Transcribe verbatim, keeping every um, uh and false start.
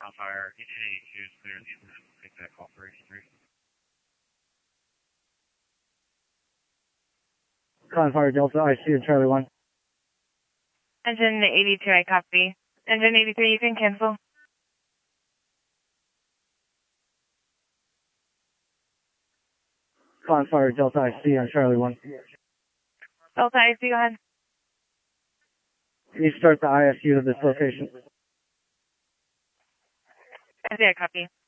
Fire, Engine eighty-two is clear in the inlet. We'll take that call for eighty-three. Fire Delta, I C and Charlie one. Engine eighty-two, I copy. Engine eighty-three, you can cancel. Fire Delta, I C on Charlie one. Delta, I C, go ahead. Can you start the I S U to this location? I C, I copy.